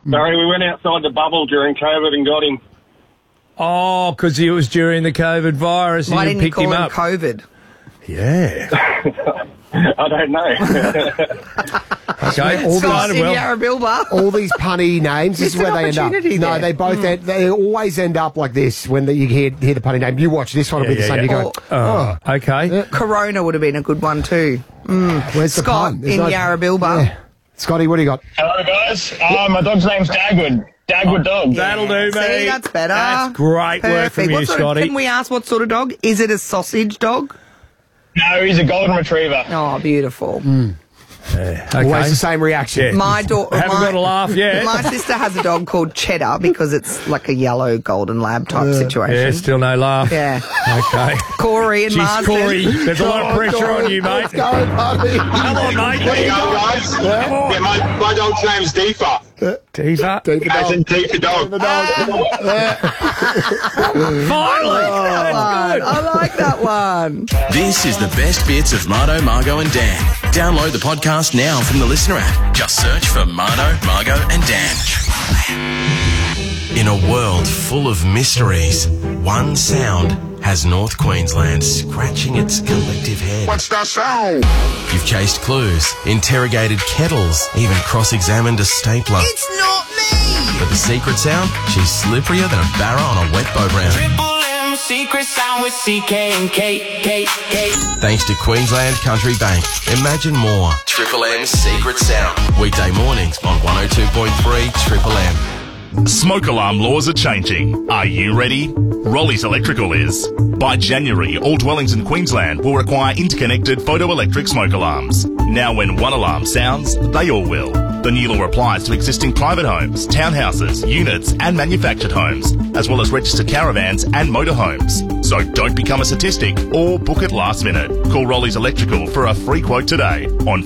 Sorry, we went outside the bubble during COVID and got him. Oh, because it was during the COVID virus. Why didn't you picked him call him up. COVID? Yeah. I don't know. Okay, Scott started in well. Yarrabilba. All these punny names, this is Missed where an they end up. opportunity No, there. they both they always end up like this when you hear the punny name. You watch this one will be the same. You go, Okay. Corona would have been a good one too. where's the Scott pun? There's in no- Yarrabilba. Yeah. Scotty, what do you got? Hello, guys. My dog's name's Dagwood. Dagwood dog. That'll do, mate. See, that's better. That's great work from Perfect. you, What sort of- Scotty. Can we ask what sort of dog? Is it a sausage dog? No, he's a golden retriever. Oh, beautiful. Always the same reaction. Yeah. My daughter. Haven't got a laugh yet. My sister has a dog called Cheddar because it's like a yellow golden lab type situation. Yeah, still no laugh. Yeah. Okay. Corey and Jeez, Marsden. Corey, there's a lot of pressure on you, mate. Let's go, buddy. Come on, mate. There you go, guys. Yeah, my dog's name's Deepa. Diva. As in Deepa dog. Finally. I like that one. This is the best bits of Marto, Margot and Dan. Download the podcast now from the Listener app. Just search for Marto, Margot and Dan. In a world full of mysteries, one sound has North Queensland scratching its collective head. What's that sound? You've chased clues, interrogated kettles, even cross-examined a stapler. It's not me! But the secret sound? She's slipperier than a barra on a wet boat round. Triple M secret sound with CK and K. Thanks to Queensland Country Bank. Imagine more. Triple M's Secret Sound. Weekday mornings on 102.3 Triple M. Smoke alarm laws are changing. Are you ready? Rollies Electrical is. By January, all dwellings in Queensland will require interconnected photoelectric smoke alarms. Now when one alarm sounds, they all will. The new law applies to existing private homes, townhouses, units and manufactured homes, as well as registered caravans and motorhomes. So don't become a statistic or book it last minute. Call Rollies Electrical for a free quote today on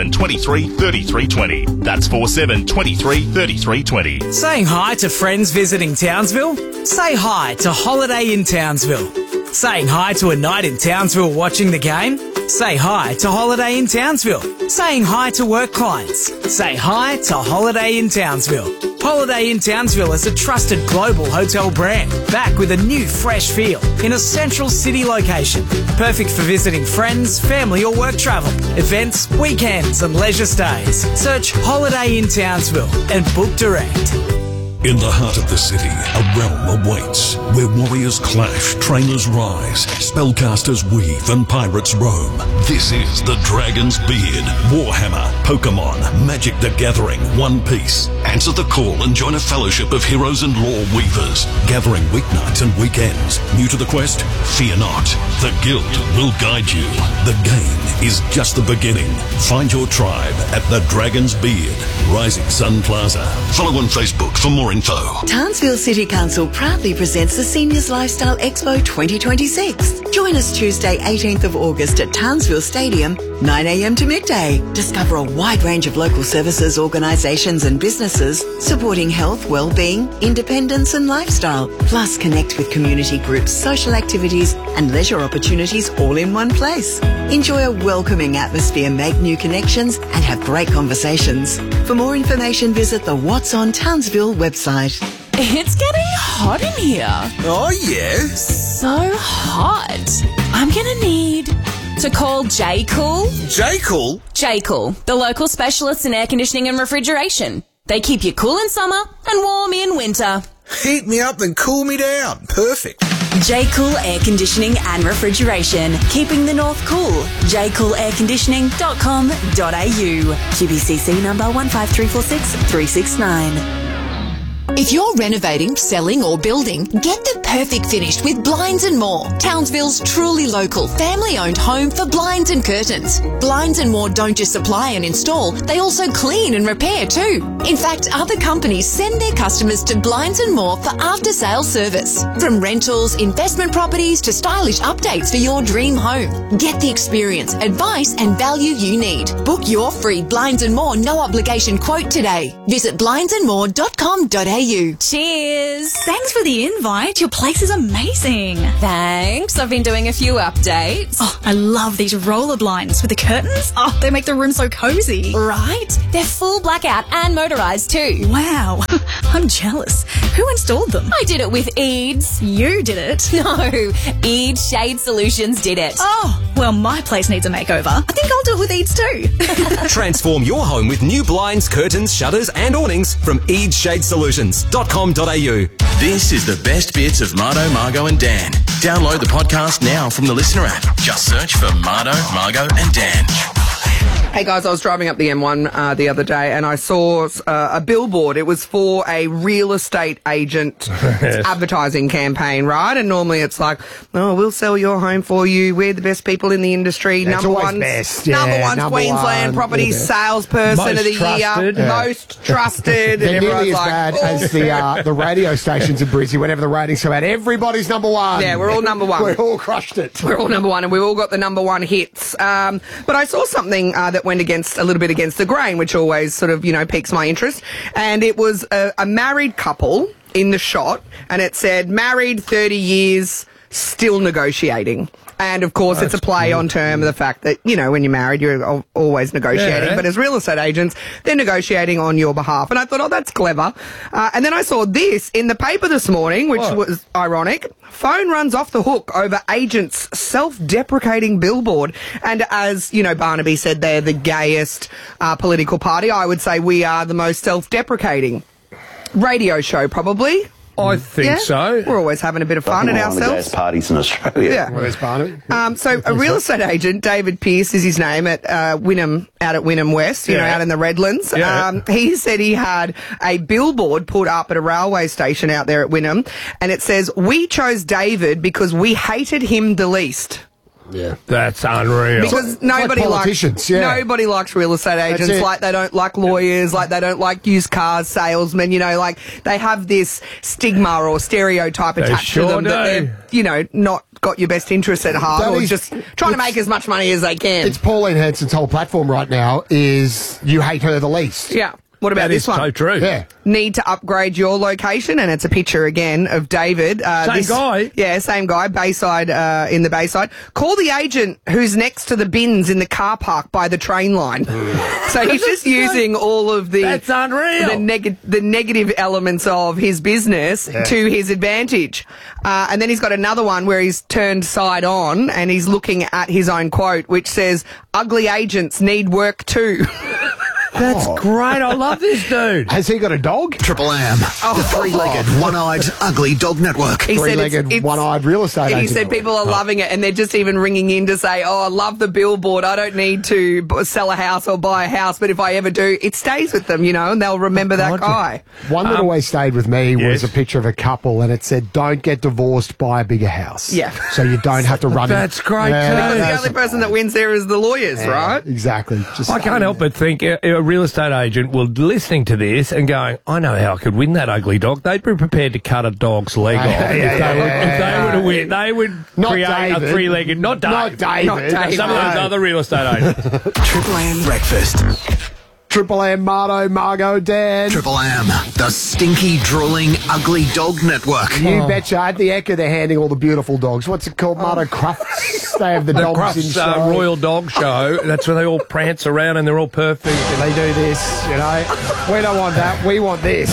4723 3320. That's 4723 3320. Saying hi to friends visiting Townsville? Say hi to Holiday in Townsville. Saying hi to a night in Townsville watching the game? Say hi to Holiday in Townsville. Saying hi to work clients? Say hi to Holiday in Townsville. Holiday in Townsville is a trusted global hotel brand, back with a new fresh feel in a central city location. Perfect for visiting friends, family or work travel, events, weekends and leisure stays. Search Holiday in Townsville and book direct. In the heart of the city, a realm awaits, where warriors clash, trainers rise, spellcasters weave, and pirates roam. This is the Dragon's Beard, Warhammer, Pokemon, Magic the Gathering, One Piece. Answer the call and join a fellowship of heroes and lore weavers, gathering weeknights and weekends. New to the quest? Fear not. The Guild will guide you. The game is just the beginning. Find your tribe at the Dragon's Beard, Rising Sun Plaza. Follow on Facebook for more info. Townsville City Council proudly presents the Seniors Lifestyle Expo 2026. Join us Tuesday 18th of August at Townsville Stadium, 9 a.m. to midday. Discover a wide range of local services, organisations and businesses supporting health, well-being, independence and lifestyle. Plus connect with community groups, social activities and leisure opportunities all in one place. Enjoy a welcoming atmosphere, make new connections and have great conversations. For more information, visit the What's on Townsville website. It's getting hot in here. Oh, yeah? So hot. I'm going to need to call J-Cool. J-Cool? J-Cool, the local specialists in air conditioning and refrigeration. They keep you cool in summer and warm in winter. Heat me up and cool me down. Perfect. J-Cool Air Conditioning and Refrigeration. Keeping the north cool. jcoolairconditioning.com.au. QBCC number 15346 369. If you're renovating, selling or building, get the perfect finish with Blinds & More, Townsville's truly local, family-owned home for blinds and curtains. Blinds & More don't just supply and install, they also clean and repair too. In fact, other companies send their customers to Blinds & More for after-sale service. From rentals, investment properties to stylish updates for your dream home. Get the experience, advice and value you need. Book your free Blinds & More no-obligation quote today. Visit blindsandmore.com.au. Cheers! Thanks for the invite. Your place is amazing. Thanks. I've been doing a few updates. Oh, I love these roller blinds with the curtains. Oh, they make the room so cozy. Right? They're full blackout and motorised too. Wow. I'm jealous. Who installed them? I did it with Eads. You did it? No, Eads Shade Solutions did it. Oh, well, my place needs a makeover. I think I'll do it with Eads too. Transform your home with new blinds, curtains, shutters and awnings from eadshadesolutions.com.au. This is the best bits of Mardo, Margo and Dan. Download the podcast now from the Listener app. Just search for Mardo, Margo and Dan. Hey guys, I was driving up the M1 the other day and I saw a billboard. It was for a real estate agent advertising campaign, right? And normally it's like, oh, we'll sell your home for you. We're the best people in the industry. That's always best. Yeah, number one's Queensland property salesperson of the year. Most trusted. They're and nearly everyone's as like, bad as the radio stations in Brisbane whenever the ratings come out. Everybody's number one. Yeah, we're all number one. We all crushed it. We're all number one and we've all got the number one hits. But I saw something that went a little bit against the grain, which always sort of, piques my interest. And it was a married couple in the shot, and it said, married 30 years, still negotiating. And, of course, it's a play on term of the fact that, when you're married, you're always negotiating. Yeah. But as real estate agents, they're negotiating on your behalf. And I thought, oh, that's clever. And then I saw this in the paper this morning, which was ironic. Phone runs off the hook over agents' self-deprecating billboard. And as, Barnaby said, they're the gayest political party. I would say we are the most self-deprecating radio show, probably. I think so. We're always having a bit of fun at ourselves. One of the gayest parties in Australia. Yeah. Where's Barnaby? So a real estate agent, David Pearce is his name, at Wynnum, out at Wynnum West, out in the Redlands. Yeah. He said he had a billboard put up at a railway station out there at Wynnum, and it says, "We chose David because we hated him the least." Yeah, that's unreal. Because nobody nobody likes real estate agents. Like they don't like lawyers. Like they don't like used cars salesmen. Like they have this stigma or stereotype attached to them that they're not got your best interests at heart or just trying to make as much money as they can. It's Pauline Hanson's whole platform right now is you hate her the least. Yeah. What about this one? So true. Yeah. Need to upgrade your location, and it's a picture again of David. Same guy. Yeah, same guy. Bayside, in the Bayside. Call the agent who's next to the bins in the car park by the train line. So he's just using all of the that's unreal. The negative elements of his business to his advantage. And then he's got another one where he's turned side on and he's looking at his own quote, which says, "Ugly agents need work too." That's great. I love this dude. Has he got a dog? Triple M, the three-legged, one-eyed, ugly dog network. He said three-legged, one-eyed real estate agent. He said people are loving it, and they're just even ringing in to say, "Oh, I love the billboard. I don't need to sell a house or buy a house, but if I ever do, it stays with them, and they'll remember that guy." One that always stayed with me was a picture of a couple, and it said, "Don't get divorced, buy a bigger house." Yeah. So you don't have to run. That's great, too. Because the only person that wins there is the lawyers, right? Exactly. I can't help but think a real estate agent will listening to this and going, I know how I could win that ugly dog. They'd be prepared to cut a dog's leg off if they were to win. They would create a three-legged, not David. Some of those other real estate agents. Triple M breakfast. Triple M, Mardo, Margo, Dan. Triple M, the stinky, drooling, ugly dog network. You betcha. At the Ekka, they're handing all the beautiful dogs. What's it called, Mardo? Crufts? They have the dogs Crufts, in show. Royal Dog Show. That's where they all prance around and they're all perfect. And they do this, We don't want that. We want this.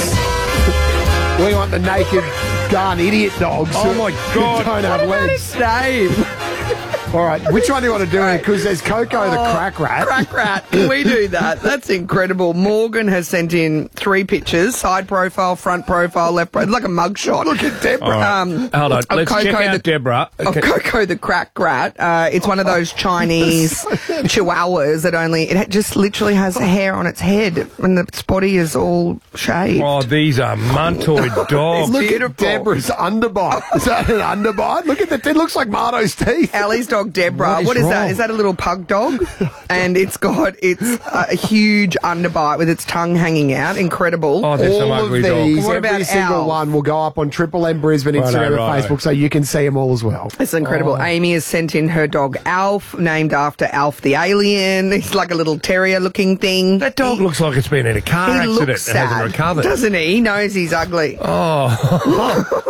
We want the naked, gun idiot dogs. Oh, my God. Who don't have legs. Name. All right, which one do you want to do? Because there's Coco the crack rat. Crack rat. Can we do that? That's incredible. Morgan has sent in 3 pictures: side profile, front profile, left profile. It's like a mugshot. Look at Deborah. Right. Hold on. Let's check out Deborah. Of Coco the crack rat. It's one of those Chinese chihuahuas that it just literally has hair on its head and its body is all shaved. Oh, these are muntoid dogs. Look at Deborah's underbite. Is that an underbite? Look at that. It looks like Mardo's teeth. Allie's dog Deborah. What is that? Is that a little pug dog? And it's got a huge underbite with its tongue hanging out. Incredible. Oh, there's some ugly dogs. What about every single Alf? one will go up on Triple M Brisbane, Instagram and Facebook, so you can see them all as well. It's incredible. Amy has sent in her dog Alf, named after Alf the alien. He's like a little terrier-looking thing. That dog looks like it's been in a car accident looks and hasn't sad, recovered. Doesn't he? He knows he's ugly. Oh.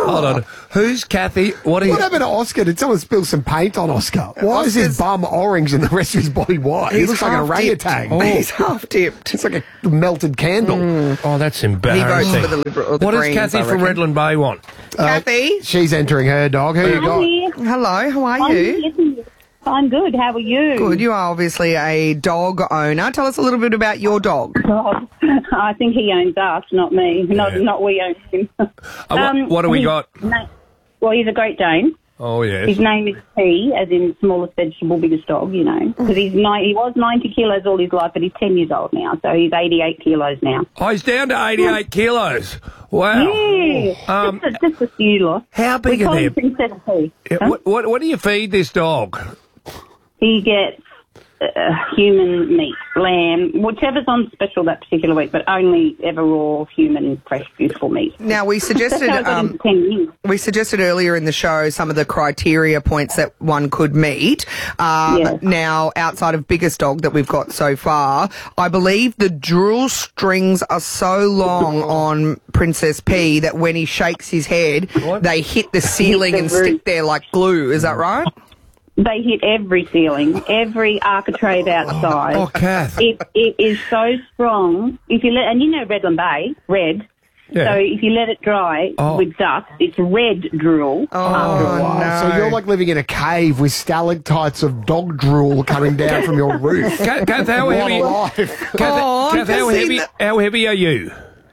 Hold on. Who's Kathy? What happened to Oscar? Did someone spill some paint on Oscar? Why is his bum orange and the rest of his body white? He looks like an orangutan. Oh. He's half dipped. It's like a melted candle. Oh, that's embarrassing. He votes for the Liberal. Or the What does Greens, Kathy I from reckon. Redland Bay want? Kathy? She's entering her dog. Who you got? Hello, how are you? I'm good. How are you? Good. You are obviously a dog owner. Tell us a little bit about your dog. God, I think he owns us, not me. Not we own him. What do we got? Well, he's a Great Dane. Oh, yes. His name is P, as in smallest vegetable, biggest dog, you know. Because he was 90 kilos all his life, but he's 10 years old now, so he's 88 kilos now. Oh, he's down to 88 kilos. Wow. Yeah. Just a few loss. How big we are call they? him Princess P. Huh? What do you feed this dog? He gets human meat, lamb, whichever's on special that particular week, but only ever raw, human, fresh, beautiful meat. Now, we suggested That's how I got him 10 years. we suggested earlier in the show some of the criteria points that one could meet. Now, outside of biggest dog that we've got so far, I believe the drool strings are so long on Princess P that when he shakes his head, they hit the ceiling and stick there like glue. Is that right? They hit every ceiling, every architrave outside. Oh, Kath. It is so strong. If you and you know Redland Bay, red. Yeah. So if you let it dry with dust, it's red drool. Wow. So you're like living in a cave with stalactites of dog drool coming down from your roof. Kath, how What heavy? a life. Kath, how heavy are you?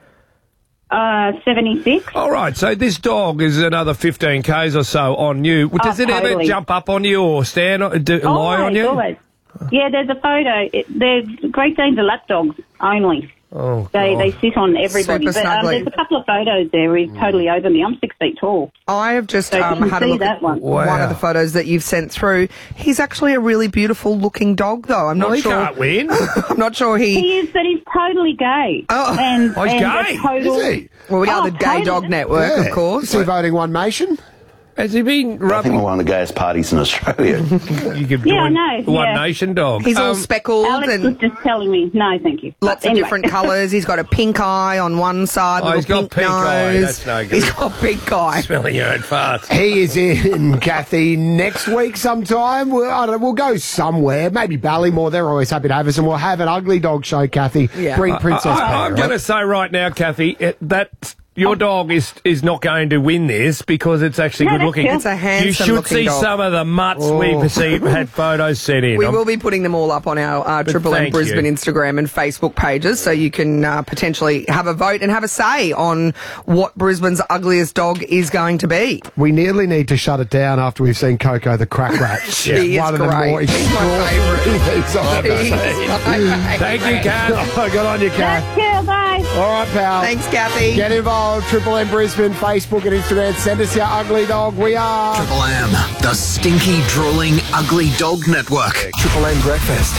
76. All right, so this dog is another 15 k's or so on you. Does it ever totally. jump up on you or stand, lie on you? Always. Yeah, there's a photo. Great Danes are lap dogs only. Oh, They sit on everybody. Super But, snuggly. there's a couple of photos there where he's totally over me. I'm 6 feet tall. I have just So you can had a see look that at one. one of the photos that you've sent through. He's actually a really beautiful looking dog, though. I'm not Well, he sure. can't win. I'm not sure He is, but he's totally gay. Oh. And, Oh, he's and gay? a total, Is he? Well, we are the Gay totally. Dog Network, of course. Is he voting One Nation? Has he been I think rubbing? we're one of the gayest parties in Australia. You could Yeah, I join know, One yeah. Nation dog. He's all speckled Alex was and just telling me, no, thank you. lots But of anyway. different colours. He's got a pink eye on one side, Oh, little he's got pink pink nose. eye. That's no good. He's got pink eye. Smelling your own farts. He is in, Kathy, next week sometime. We'll go somewhere. Maybe Ballymore. They're always happy to have us. And we'll have an ugly dog show, Kathy. Yeah. Bring Princess P. I'm going to say right now, Kathy, that your dog is not going to win this because it's actually No, good that's looking. cool. It's a handsome You should looking see dog. some of the mutts we've had photos sent in. We will be putting them all up on our Triple M thank Brisbane you. Instagram and Facebook pages, so you can potentially have a vote and have a say on what Brisbane's ugliest dog is going to be. We nearly need to shut it down after we've seen Coco the Crack Rat. She is One of the great. more He's my favourite. things I've ever He's seen. my favourite. Thank you, Kath. Oh, good on you, Kath. Cool, guys. All right, pal. Thanks, Kathy. Get involved. Triple M Brisbane, Facebook and Instagram. Send us your ugly dog. We are Triple M, the stinky, drooling, ugly dog network. Triple M Breakfast.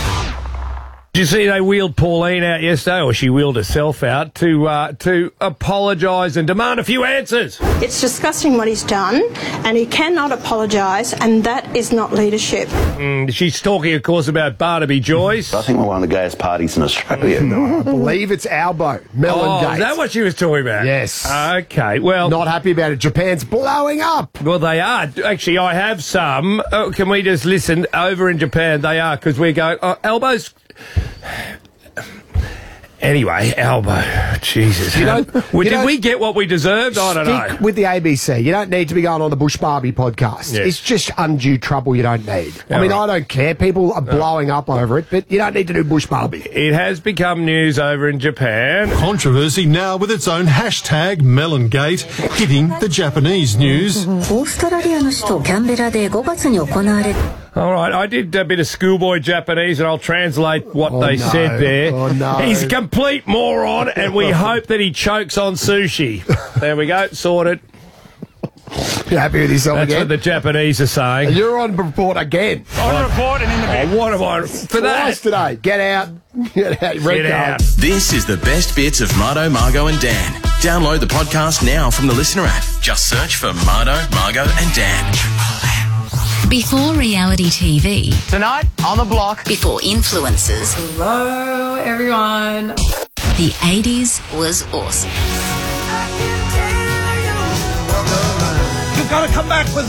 Did you see they wheeled Pauline out yesterday, or she wheeled herself out to apologise and demand a few answers? It's disgusting what he's done, and he cannot apologise, and that is not leadership. She's talking, of course, about Barnaby Joyce. I think we're one of the gayest parties in Australia. I believe it's Albo. Melon Gate. Is that what she was talking about? Yes. Okay, well... Not happy about it. Japan's blowing up. Well, they are. Actually, I have some. Can we just listen? Over in Japan, they are, because we're going... Elbows... Anyway, Albo, Jesus. Did we get what we deserved? I don't know. Stick with the ABC. You don't need to be going on the Bush Barbie podcast. Yes. It's just undue trouble you don't need. Yeah, I mean, right. I don't care. People are blowing up over it, but you don't need to do Bush Barbie. It has become news over in Japan. Controversy now with its own hashtag Melongate hitting the Japanese news. オーストラリアの首都キャンベラで5月に行われる All right, I did a bit of schoolboy Japanese, and I'll translate what they said there. Oh, no. He's a complete moron, and we hope that he chokes on sushi. There we go, sorted. You happy with yourself That's again? what the Japanese are saying. You're on report again. On report and in the bed. What am I... For Twice that... today. Get out. Get out. Get out. This is the best bits of Mardo, Margo and Dan. Download the podcast now from the Listener app. Just search for Mardo, Margo and Dan. Before reality TV. Tonight, on the block. Before influencers. Hello, everyone. The 80s was awesome. you've got to come back with